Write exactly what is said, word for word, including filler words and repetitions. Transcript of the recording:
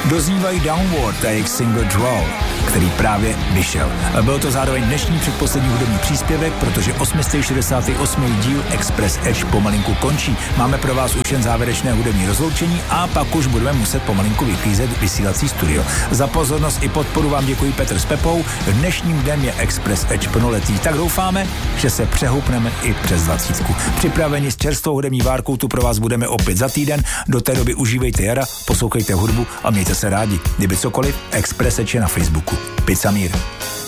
doznívají Downward a jejich single Draw, který právě vyšel. Byl to zároveň dnešní předposlední hudební příspěvek, protože osmistý šedesátý osmý díl Express Edge pomalinku končí. Máme pro vás už jen závěrečné hudební rozloučení a pak už budeme muset pomalinku vyklízet vysílací studio. Za pozornost i podporu vám děkuji Petr s Pepou. Dnešním dnem je Express Edge plnoletý, tak doufáme, že se přehoupneme i přes dvacítku. Připraveni s čerstvou hudební várkou tu pro vás budeme opět za týden. Do té doby užívejte jara, poslouchejte hudbu a mějte se rádi. Kdyby cokoliv, Express Edge je na Facebooku. Pizza Mír.